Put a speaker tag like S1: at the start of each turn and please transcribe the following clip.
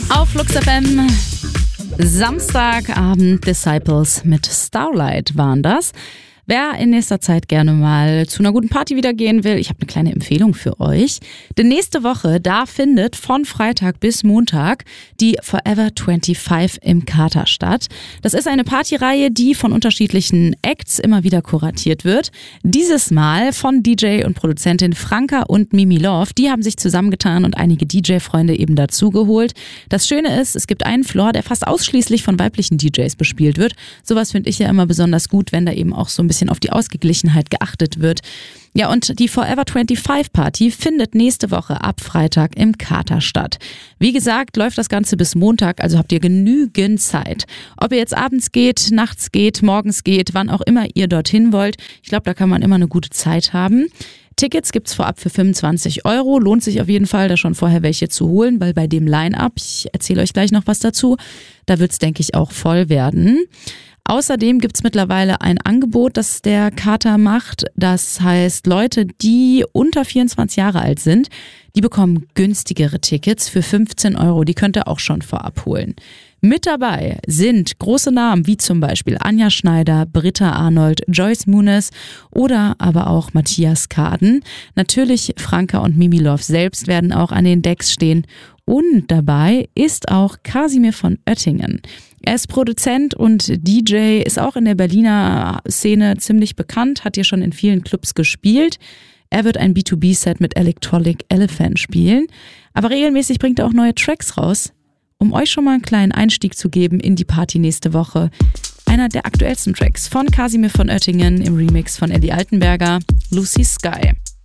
S1: Auf Flux FM, Samstagabend, Disciples mit Starlight waren das. Wer in nächster Zeit gerne mal zu einer guten Party wieder gehen will, ich habe eine kleine Empfehlung für euch. Denn nächste Woche, da findet von Freitag bis Montag die Forever 25 im Kater statt. Das ist eine Partyreihe, die von unterschiedlichen Acts immer wieder kuratiert wird. Dieses Mal von DJ und Produzentin Franka und Mimi Love. Die haben sich zusammengetan und einige DJ-Freunde eben dazugeholt. Das Schöne ist, es gibt einen Floor, der fast ausschließlich von weiblichen DJs bespielt wird. Sowas finde ich ja immer besonders gut, wenn da eben auch so ein bisschen auf die Ausgeglichenheit geachtet wird. Ja, und die Forever 25 Party findet nächste Woche ab Freitag im Kater statt. Wie gesagt, läuft das Ganze bis Montag, also habt ihr genügend Zeit. Ob ihr jetzt abends geht, nachts geht, morgens geht, wann auch immer ihr dorthin wollt, ich glaube, da kann man immer eine gute Zeit haben. Tickets gibt's vorab für 25 €. Lohnt sich auf jeden Fall, da schon vorher welche zu holen, weil bei dem Line-Up, ich erzähle euch gleich noch was dazu, da wird's, denke ich, auch voll werden. Außerdem gibt's mittlerweile ein Angebot, das der Kater macht. Das heißt, Leute, die unter 24 Jahre alt sind, die bekommen günstigere Tickets für 15 €. Die könnt ihr auch schon vorab holen. Mit dabei sind große Namen wie zum Beispiel Anja Schneider, Britta Arnold, Joyce Muniz oder aber auch Matthias Kaden. Natürlich Franka und Mimi Love selbst werden auch an den Decks stehen. Und dabei ist auch Kasimir von Oettingen. Er ist Produzent und DJ, ist auch in der Berliner Szene ziemlich bekannt, hat hier schon in vielen Clubs gespielt. Er wird ein B2B-Set mit Electronic Elephant spielen, aber regelmäßig bringt er auch neue Tracks raus. Um euch schon mal einen kleinen Einstieg zu geben in die Party nächste Woche, einer der aktuellsten Tracks von Kasimir von Oettingen im Remix von Eddie Altenberger, Lucy Sky.